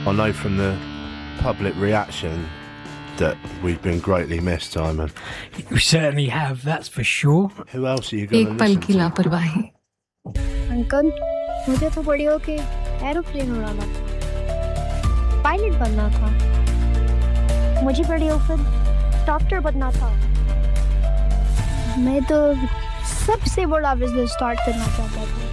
I know from the public reaction that we've been greatly missed, Simon. You certainly have, that's for sure. Who else are you going to एक पल listen की to? लापरवाही। Uncle, मुझे तो बड़ी होके aeroplane उड़ाना था, पायलट बनना था। मुझे बड़ी होकर डॉक्टर बनना था। मैं तो सबसे बड़ा बिजनेस स्टार्ट करना चाहता था।